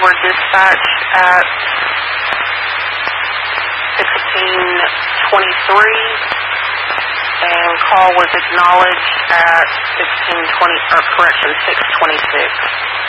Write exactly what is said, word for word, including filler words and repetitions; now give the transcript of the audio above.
were dispatched at sixteen twenty-three, and call was acknowledged at sixteen twenty, or correction, six twenty-six.